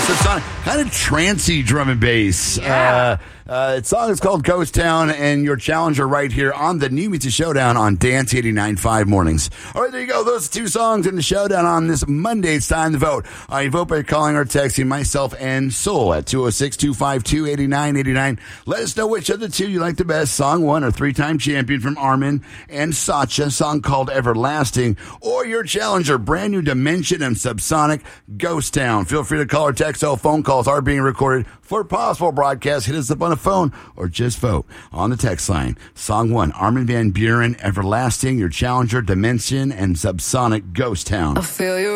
Subsonic, kind of trancey drum and bass. Yeah. The song is called Ghost Town, and your challenger right here on the New Music Showdown on Dance 89.5 mornings. All right, there you go. Those are two songs in the showdown on this Monday. It's time to vote. You vote by calling or texting myself and Soul at 206-252-8989. Let us know which of the two you like the best. Song one, or three-time champion from Armin and Sacha, song called Everlasting, or your challenger, brand new Dimension and Subsonic, Ghost Town. Feel free to call or text. All phone calls are being recorded for possible broadcast. Hit us up on the phone or just vote on the text line. Song one, Armin van Buuren, Everlasting. Your challenger, Dimension and Subsonic, Ghost Town. I feel you